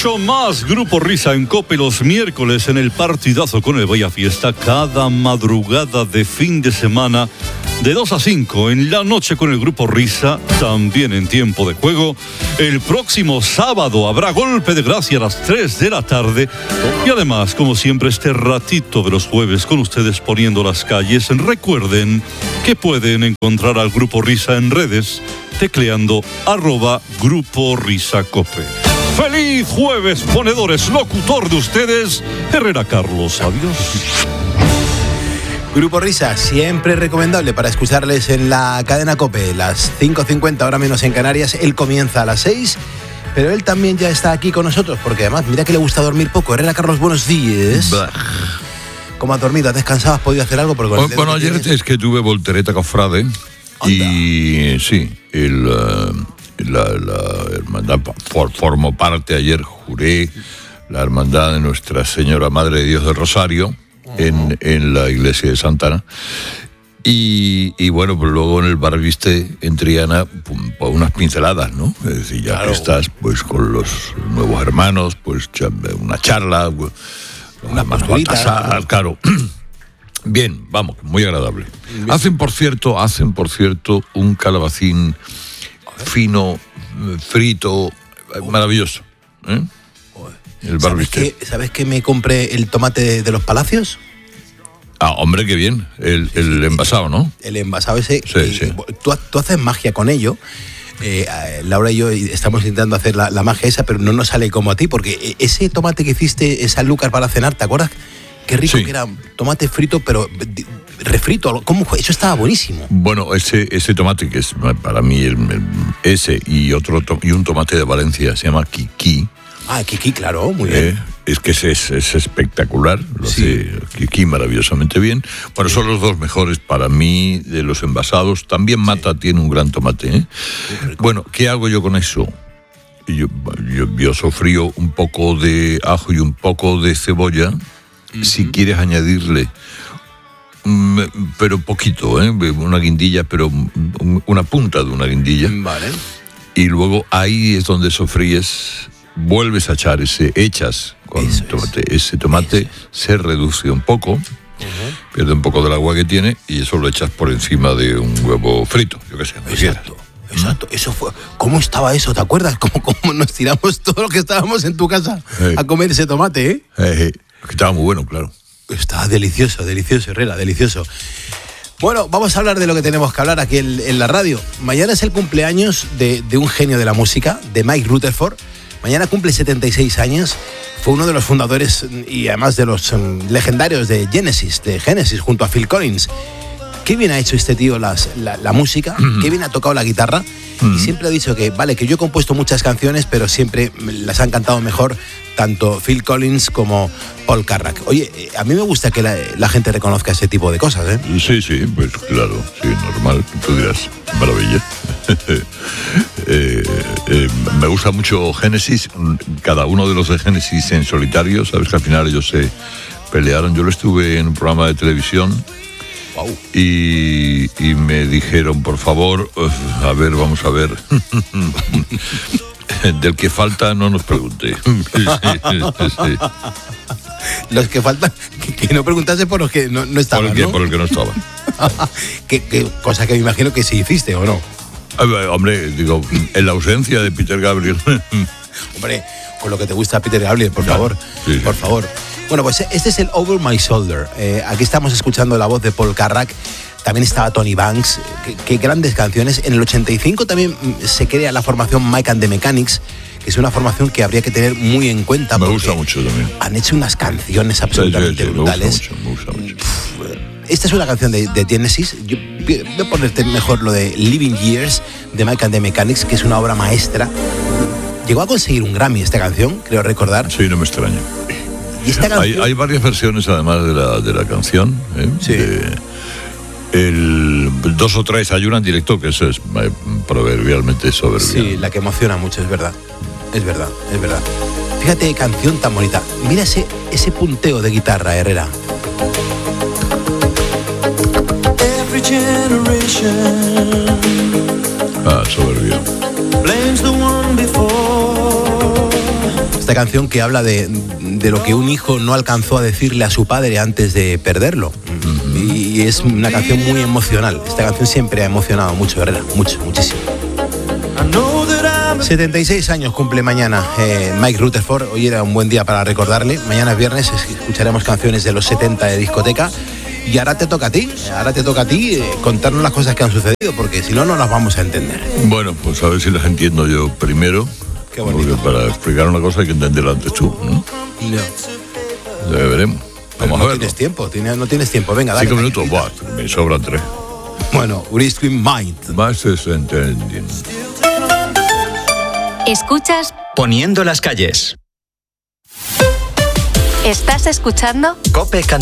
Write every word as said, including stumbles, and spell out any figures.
mucho más. Grupo Risa en COPE los miércoles en el partidazo con el Vaya Fiesta. Cada madrugada de fin de semana de dos a cinco en la noche con el Grupo Risa. También en tiempo de juego. El próximo sábado habrá golpe de gracia a las tres de la tarde. Y además, como siempre, este ratito de los jueves con ustedes poniendo las calles. Recuerden que pueden encontrar al Grupo Risa en redes tecleando arroba Grupo Risa Cope. ¡Feliz jueves, ponedores! Locutor de ustedes, Herrera Carlos. Adiós. Grupo Risa, siempre recomendable para escucharles en la cadena COPE, las cinco cincuenta, ahora menos en Canarias. Él comienza a las seis, pero él también ya está aquí con nosotros, porque además, mira que le gusta dormir poco. Herrera Carlos, buenos días. Bah. ¿Cómo has dormido? ¿Has descansado? ¿Has podido hacer algo? Porque Bueno, bueno ayer tienes... es que tuve voltereta cofrade. Anda. Y sí, el, uh, la, la hermandad for, formó parte, ayer juré la hermandad de Nuestra Señora Madre de Dios del Rosario en, en la iglesia de Santana. Y, y bueno, pues luego en el bar viste en Triana pues unas pinceladas, ¿no? Es decir, ya claro. que estás pues con los nuevos hermanos, pues una charla, una pascualita, claro. Bien, vamos, muy agradable. Bien. Hacen, por cierto, hacen, por cierto, un calabacín fino, frito, maravilloso. ¿eh? El ¿Sabes que, ¿Sabes que me compré el tomate de, de los Palacios? Ah, hombre, qué bien. El, el envasado, ¿no? El envasado ese. Sí, eh, sí. Tú, tú haces magia con ello. Eh, Laura y yo estamos intentando hacer la, la magia esa, pero no nos sale como a ti, porque ese tomate que hiciste, esa Lucas para cenar, ¿te acuerdas? Qué rico sí. que era, tomate frito, pero refrito. ¿Cómo fue? Eso estaba buenísimo. Bueno, ese, ese tomate que es para mí el, el, ese y otro to, y un tomate de Valencia se llama Kiki. Ah, Kiki, claro, muy bien. Eh, es que es, es, es espectacular, lo sí. hace Kiki maravillosamente bien. Bueno, sí. son los dos mejores para mí de los envasados. También Mata sí. tiene un gran tomate. ¿eh? Bueno, ¿qué hago yo con eso? Yo, yo, yo sofrío un poco de ajo y un poco de cebolla. Uh-huh. Si quieres añadirle, pero poquito, ¿eh? una guindilla, pero una punta de una guindilla. Vale. Y luego ahí es donde sofríes, vuelves a echar ese, echas con Eso tomate. Es. Ese tomate Eso. se reduce un poco, uh-huh. pierde un poco del agua que tiene y eso lo echas por encima de un huevo frito, yo qué sé. Exacto. Exacto, eso fue. ¿Cómo estaba eso? ¿Te acuerdas? ¿Cómo, cómo nos tiramos todo lo que estábamos en tu casa hey. a comer ese tomate, eh? Hey, hey. Estaba muy bueno, claro. Estaba delicioso, delicioso, Herrera, delicioso. Bueno, vamos a hablar de lo que tenemos que hablar aquí en, en la radio. Mañana es el cumpleaños de, de un genio de la música, de Mike Rutherford. Mañana cumple setenta y seis años. Fue uno de los fundadores y además de los um, legendarios de Genesis, de Genesis, junto a Phil Collins. Qué bien ha hecho este tío las, la, la música, uh-huh. qué bien ha tocado la guitarra. Uh-huh. Y siempre ha dicho que, vale, que yo he compuesto muchas canciones, pero siempre las han cantado mejor tanto Phil Collins como Paul Carrack. Oye, a mí me gusta que la, la gente reconozca ese tipo de cosas, ¿eh? Sí, sí, pues claro, sí, normal. Tú dirás, maravilla. eh, eh, me gusta mucho Genesis, cada uno de los de Genesis en solitario, sabes que al final ellos se pelearon. Yo lo estuve en un programa de televisión. Wow. Y, y me dijeron, por favor, uh, a ver, vamos a ver. Del que falta no nos pregunte. Sí, sí. Los que faltan, que, que no preguntase por los que no, no estaban, por el que, ¿no? Por el que no estaba. que, que, cosa que me imagino que sí hiciste, ¿o no? Ver, hombre, digo, en la ausencia de Peter Gabriel. Hombre, con lo que te gusta Peter Gabriel, por claro, favor, sí, sí. por favor. Bueno, pues este es el Over My Shoulder. Eh, aquí estamos escuchando la voz de Paul Carrack. También estaba Tony Banks. Qué, qué grandes canciones. En el ochenta y cinco también se crea la formación Mike and the Mechanics, que es una formación que habría que tener muy en cuenta. Me gusta mucho también. Han hecho unas canciones absolutamente sí, sí, sí, brutales. Me gusta mucho, me gusta mucho. Esta es una canción de, de Genesis. Yo voy a ponerte mejor lo de Living Years de Mike and the Mechanics, que es una obra maestra. Llegó a conseguir un Grammy esta canción, creo recordar. Sí, no me extraña. ¿Y esta canción? Hay, hay varias versiones además de la, de la canción. ¿eh? Sí. De, el, dos o tres, hay una en directo que eso es eh, proverbialmente soberbia. Sí, la que emociona mucho, es verdad. Es verdad, es verdad. Fíjate qué canción tan bonita. Mira ese, ese punteo de guitarra, Herrera. Every generation Ah, soberbio. blames the one before. Esta esta canción que habla de, de lo que un hijo no alcanzó a decirle a su padre antes de perderlo. Uh-huh. Y es una canción muy emocional. Esta canción siempre ha emocionado mucho, Herrera, mucho, muchísimo. setenta y seis años cumple mañana eh, Mike Rutherford. Hoy era un buen día para recordarle. Mañana es viernes, escucharemos canciones de los setenta de discoteca. Y ahora te toca a ti, ahora te toca a ti eh, contarnos las cosas que han sucedido, porque si no, no las vamos a entender. Bueno, pues a ver si las entiendo yo primero. Qué bonito. Porque para explicar una cosa hay que entenderla antes tú, ¿no? No. Ya veremos. Vamos no a ver. Tienes tiempo, tienes, no tienes tiempo, venga, dale. Cinco minutos, va, me sobran tres. Bueno, Urisquin Mind. Más se entienden. Escuchas Poniendo las calles. ¿Estás escuchando? Cope Cantabria.